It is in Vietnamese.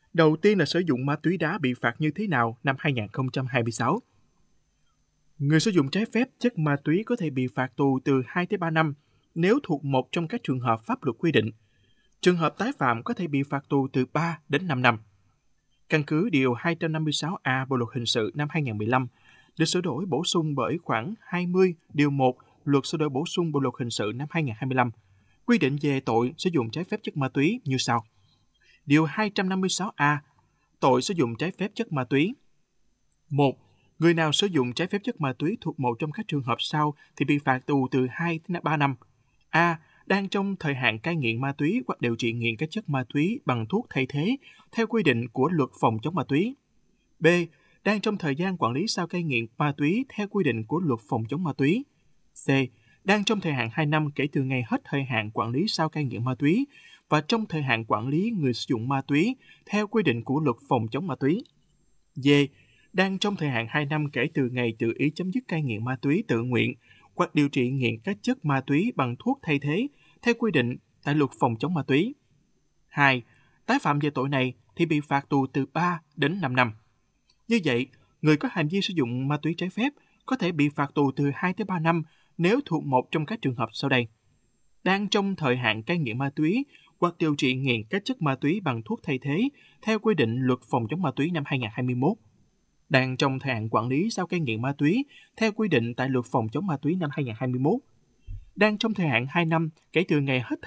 Đầu tiên là sử dụng ma túy đá bị phạt như thế nào năm 2026. Người sử dụng trái phép chất ma túy có thể bị phạt tù từ 2 tới 3 năm nếu thuộc một trong các trường hợp pháp luật quy định. Trường hợp tái phạm có thể bị phạt tù từ 3 đến 5 năm. Căn cứ Điều 256A Bộ Luật Hình sự năm 2015 được sửa đổi bổ sung bởi khoản 20 Điều 1 Luật sửa đổi bổ sung Bộ Luật Hình sự năm 2025, quy định về tội sử dụng trái phép chất ma túy như sau. Điều 256A, tội sử dụng trái phép chất ma túy. 1. Người nào sử dụng trái phép chất ma túy thuộc một trong các trường hợp sau thì bị phạt tù từ 2 đến 3 năm. A. Đang trong thời hạn cai nghiện ma túy hoặc điều trị nghiện các chất ma túy bằng thuốc thay thế theo quy định của Luật phòng chống ma túy. B. Đang trong thời gian quản lý sau cai nghiện ma túy theo quy định của Luật phòng chống ma túy. C. Đang trong thời hạn 2 năm kể từ ngày hết thời hạn quản lý sau cai nghiện ma túy và trong thời hạn quản lý người sử dụng ma túy theo quy định của Luật phòng chống ma túy. D. Đang trong thời hạn 2 năm kể từ ngày tự ý chấm dứt cai nghiện ma túy tự nguyện hoặc điều trị nghiện các chất ma túy bằng thuốc thay thế theo quy định tại Luật phòng chống ma túy. 2. Tái phạm về tội này thì bị phạt tù từ 3 đến 5 năm. Như vậy, người có hành vi sử dụng ma túy trái phép có thể bị phạt tù từ 2 tới 3 năm nếu thuộc một trong các trường hợp sau đây. Đang trong thời hạn cai nghiện ma túy hoặc điều trị nghiện các chất ma túy bằng thuốc thay thế theo quy định Luật phòng chống ma túy năm 2021. Đang trong thời hạn quản lý sau cai nghiện ma túy theo quy định tại Luật phòng chống ma túy năm 2021. Đang trong thời hạn 2 năm kể từ ngày hết